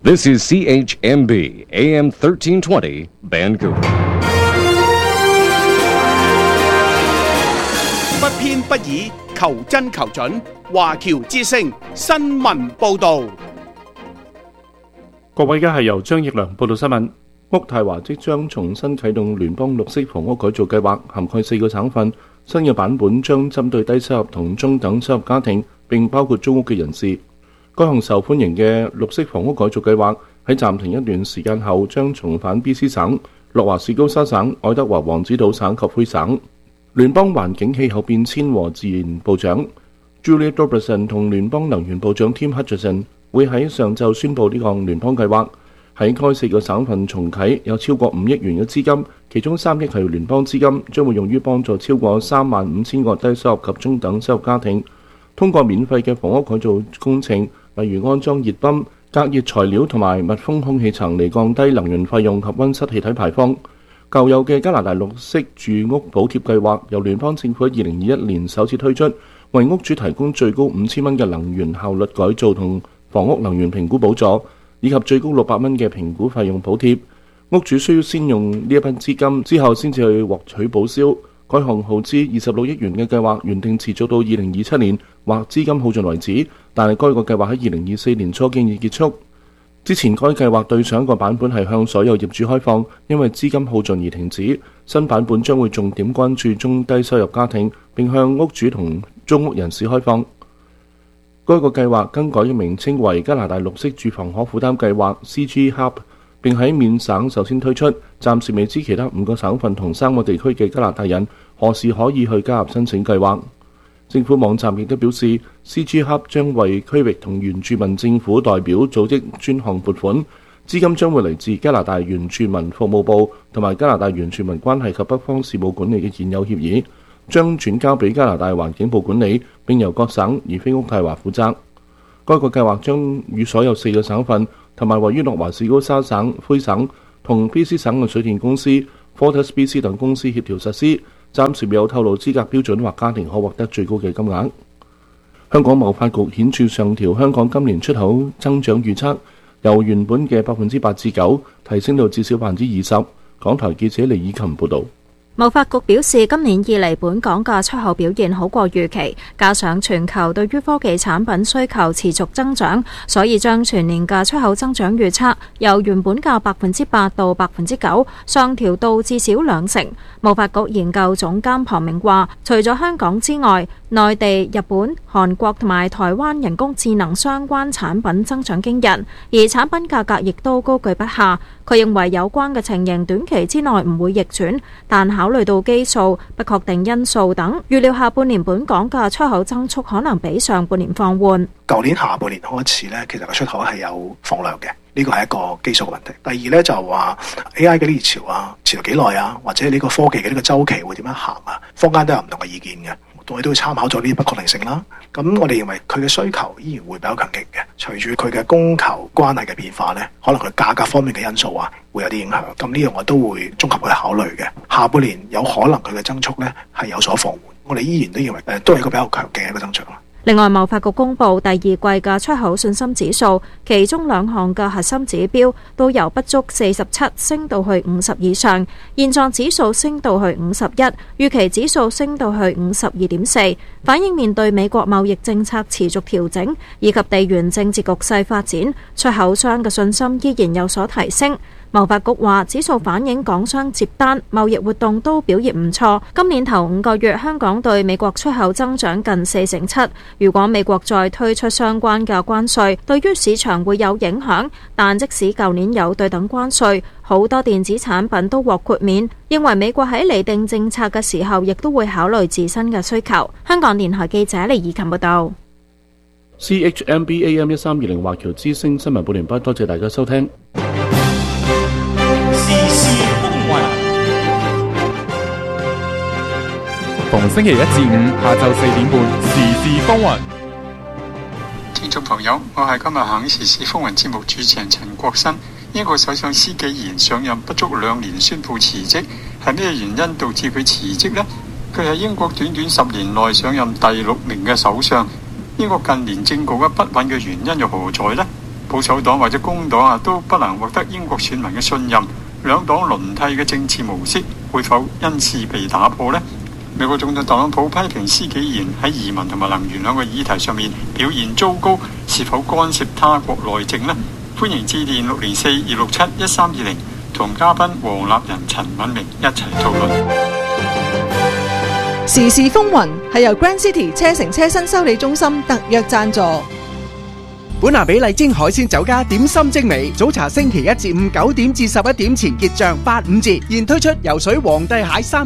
This is CHMB AM 1320 Vancouver。 不偏不倚，求真求準。華僑之聲新聞報導。 各位，而家係由張奕良報道新聞。渥太華即將重新啟動聯邦綠色房屋改造計劃，涵蓋4個省份。新嘅版本將針對低收入同中等收入家庭，並包括租屋嘅人士。該項受歡迎嘅綠色房屋改造計劃喺暫停一段時間後，將重返 BC 省、諾華士高沙省、愛德華王子島省及魁省。聯邦環境氣候變遷和自然部長 Julie Robertson 同聯邦能源部長 Tim Hutchinson 會喺上晝宣布呢項聯邦計劃。喺該4個省份重啟有超過5億元嘅資金，其中3億係聯邦資金，將會用於幫助超過35,000個低收入及中等收入家庭，通過免費嘅房屋改造工程，例如安裝熱泵、隔熱材料同埋密封空氣層嚟降低能源費用及溫室氣體排放。舊有嘅加拿大綠色住屋補貼計劃由聯邦政府喺2021年首次推出，為屋主提供最高5,000蚊嘅能源效率改造同房屋能源評估補助，以及最高600蚊嘅評估費用補貼。屋主需要先用呢一筆資金，之後先至去獲取報銷。該項耗資26億元嘅計劃原定持續到2027年或資金耗盡為止，但係該個計劃喺2024年初經已結束。之前該計劃對上一個版本係向所有業主開放，因為資金耗盡而停止。新版本將會重點關注中低收入家庭，並向屋主同租屋人士開放。該個計劃更改嘅名稱為加拿大綠色住房可負擔計劃 CG Hub， 並喺緬省首先推出，暫時未知其他5個省份同3個地區嘅加拿大人何時可以去加入申請計劃。政府網站亦都表示 CG Hub 將為區域同原住民政府代表組織專項撥款，資金將會嚟自加拿大原住民服務部同埋加拿大原住民關係及北方事務管理嘅現有協議，將轉交俾加拿大環境部管理，並由各省而非渥太華負責。該個計劃將與所有4個省份同埋位於諾華士高沙省、魁省同 BC 省嘅水電公司、FortisBC 等公司協調實施。暫時未有透露資格標準或家庭可獲得最高嘅金額。香港貿發局顯著上調香港今年出口增長預測，由原本嘅8%至9%提升到至少20%。港台記者李以琴報導。 貿發局表示，今年以嚟本港嘅出口表現好過預期，加上全球對於科技產品需求持續增長，所以將全年嘅出口增長預測由原本嘅8%到9%上調到至少2%。貿發局研究總監龐明話，除咗香港之外，內地、日本、韓國同埋台灣人工智能相關產品增長驚人，而產品價格亦都高居不下。佢認為有關嘅情形短期之內唔會逆轉，但考慮到基數、不確定因素等，預料下半年本港嘅出口增速可能比上半年放緩。 舊年下半年開始呢，其實個出口係有放量嘅，呢個係一個基數嘅問題。第二呢，就話 AI 嘅呢熱潮啊，持續幾耐啊，或者呢個科技嘅呢個週期會點樣行啊，坊間都有唔同嘅意見嘅。我哋都會參考咗呢啲不確定性啦。咁我哋認為佢嘅需求依然會比較強勁嘅。隨住佢嘅供求關係嘅變化呢，可能佢價格方面嘅因素啊，會有啲影響。咁呢樣我都會綜合去考慮嘅。下半年有可能佢嘅增速呢係有所放緩。我哋依然都認為都係一個比較強勁嘅一個增長。 另外，貿發局公布第二季嘅出口信心指數，其中2項嘅核心指標都由不足47升到去50以上，現狀指數升到去51，預期指數升到去52.4，反映面對美國貿易政策持續調整以及地緣政治局勢發展，出口商嘅信心依然有所提升。貿發局話，指數反映港商接單、貿易活動都表現唔錯。今年頭5個月，香港對美國出口增長近47%。如果美國再推出相關嘅關稅，對於市場會有影響。但即使舊年有對等關稅，好多電子產品都獲豁免。認為美國喺釐定政策嘅時候，亦都會考慮自身嘅需求。香港電台記者李怡琴報道。 CHMB AM 1320華僑之聲新聞報完畢，多謝大家收聽。 時事風雲，逢星期1至5下晝4點半，時事風雲。 聽眾朋友，我係今日行時事風雲節目主持人陳國新。英國首相施紀賢上任不足2年宣布辭職，係咩原因導致佢辭職呢？佢係英國短短10年內上任第6名嘅首相。英國近年政局不穩嘅原因又何在呢？ 保守黨或者工黨都不能獲得英國選民嘅信任，兩黨輪替嘅政治模式會否因此被打破呢？美國總統特朗普批評施紀賢喺移民同埋能源兩個議題上面表現糟糕，是否干涉他國內政呢？歡迎致電604-267-1320，同嘉賓黃立仁、陳敏明一齊討論。 時事風雲係由 Grand City 車城車身修理中心特約贊助。 本拿比麗晶海鮮酒家點心精美，早茶星期一至五9點至11點前結賬85折，現推出游水皇帝蟹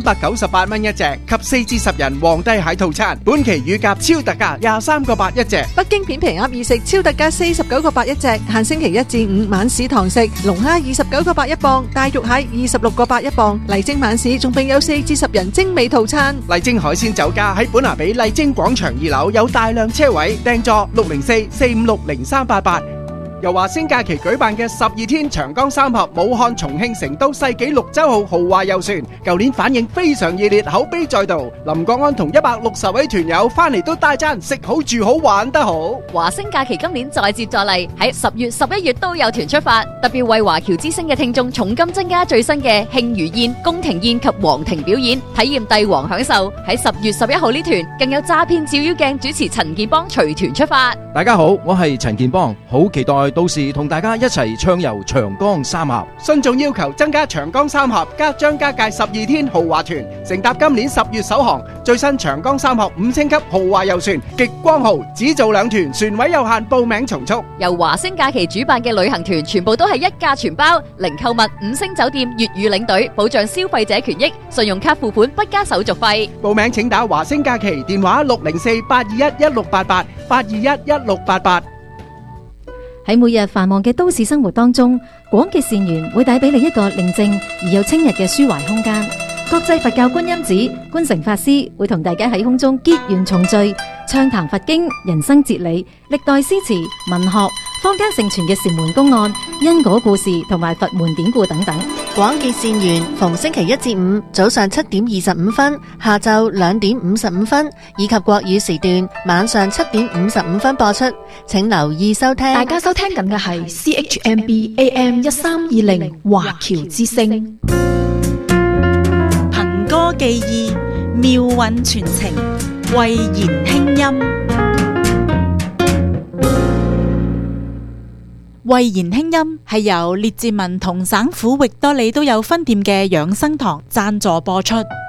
398蚊一隻及4至10人皇帝蟹套餐，本期乳鴿超特價23個8一隻， 北京片皮鴨意食超特價49個8一隻，限星期一至五晚市堂食，龍蝦29個8一磅，大肉蟹26個8一磅，麗晶晚市仲並有4至10人精美套餐。 麗晶海鮮酒家喺本拿比麗晶廣場2樓有大量車位，訂座604-456-0388。由華星假期舉辦嘅12天長江三峽武漢、重慶、成都世紀綠洲號豪華遊船，舊年反應非常熱烈，口碑再度。林國安同160位團友翻嚟都大讚食好住好玩得好。 華星假期今年再接再厲，喺10月、11月都有團出發，特別為華僑之星嘅聽眾重金增加最新嘅慶餘宴、宮廷宴及皇庭表演，體驗帝王享受。喺10月11號呢團更有詐騙照妖鏡主持陳健邦隨團出發。 大家好，我係陳健邦，好期待到時同大家一齊暢遊長江三峽。 信眾要求增加長江三峽加張家界12天豪華團，乘搭今年10月首航最新長江三峽5星級豪華遊船極光號，只做2團，船位有限，報名從速。 由華星假期主辦嘅旅行團全部都係一價全包，零購物5星酒店粵語領隊，保障消費者權益，信用卡付款不加手續費。 報名請打華星假期電話604-821-1688 821-1688。 喺每日繁忙嘅都市生活當中，廣結善緣會帶俾你一個寧靜而又清逸嘅抒懷空間。國際佛教觀音寺觀誠法師會同大家喺空中結緣重聚，暢談佛經、人生哲理、歷代詩詞、文學、坊間盛傳嘅禪門公案、因果故事同埋佛門典故等等。 廣結善緣逢星期一至五早上7點25分、下晝2點55分，以及國語時段晚上7點55分播出，請留意收聽。 大家收聽緊嘅係 CHMB AM 1320華僑之聲。 憑歌寄意，妙韻傳情，慧言輕音。慧言輕音係由列治文同省府域多利都有分店嘅養生堂贊助播出。